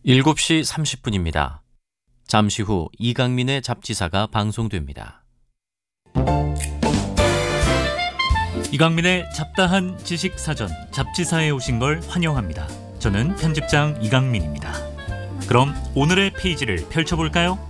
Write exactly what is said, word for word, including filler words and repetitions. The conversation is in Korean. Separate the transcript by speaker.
Speaker 1: 일곱 시 삼십 분입니다. 잠시 후 이강민의 잡지사가 방송됩니다.
Speaker 2: 이강민의 잡다한 지식사전 잡지사에 오신 걸 환영합니다. 저는 편집장 이강민입니다. 그럼 오늘의 페이지를 펼쳐볼까요?